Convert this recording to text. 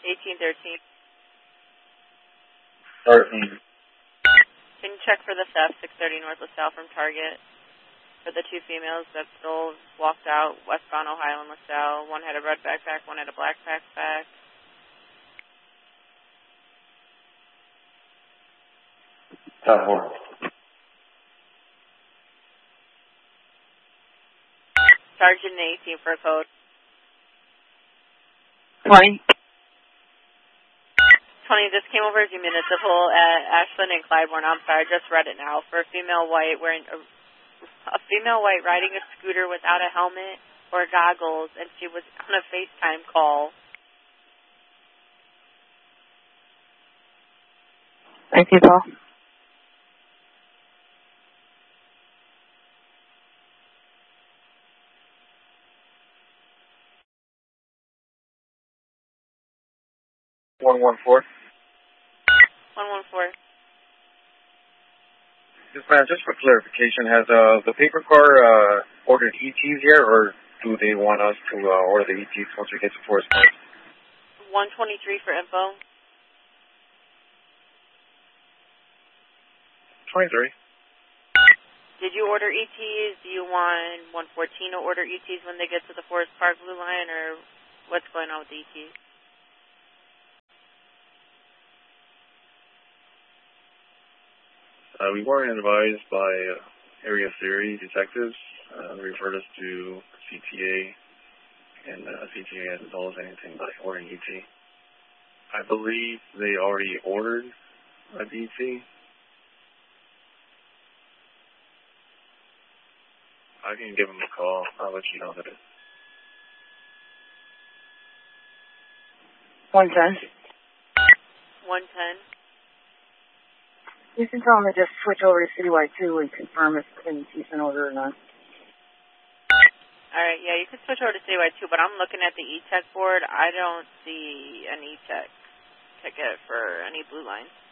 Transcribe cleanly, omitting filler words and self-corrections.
1813. 13. Can you check for the theft, 630 North LaSalle from Target? For the two females that stole, walked out, westbound Ohio and LaSalle. One had a red backpack, one had a black backpack. Top 4. Sergeant 18 for a code. 20. 20, this came over as a municipal at Ashland and Clybourne. I'm sorry, I just read it now. For a female white wearing a female white riding a scooter without a helmet or goggles, and she was on a FaceTime call. Thank you, Paul. One 114. 114. Yes, ma'am. Just for clarification, has the paper car ordered ETs yet, or do they want us to order the ETs once we get to Forest Park? 123 for info. 23. Did you order ETs? Do you want 114 to order ETs when they get to the Forest Park Blue Line, or what's going on with the ETs? We weren't advised by Area Theory detectives. They referred us to CTA, and CTA hasn't told us anything about ordering ET. I believe they already ordered a DT. I can give them a call. I'll let you know that it's 110. 110. You can tell them to just switch over to Citywide 2 and confirm if it's in order or not. All right, yeah, you can switch over to Citywide 2, but I'm looking at the E-Tech board. I don't see an E-Tech ticket for any blue lines.